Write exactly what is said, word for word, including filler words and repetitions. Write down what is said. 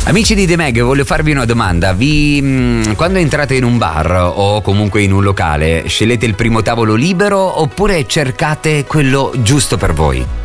Amici di The Mag, voglio farvi una domanda. Vi, mh, quando entrate in un bar o comunque in un locale, scegliete il primo tavolo libero oppure cercate quello giusto per voi?